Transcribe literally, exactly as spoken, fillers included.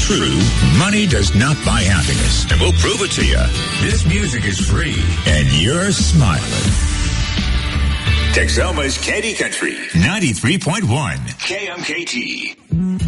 true, money does not buy happiness. And we'll prove it to you. This music is free, and you're smiling. Texoma's Candy Country, ninety-three point one K M K T.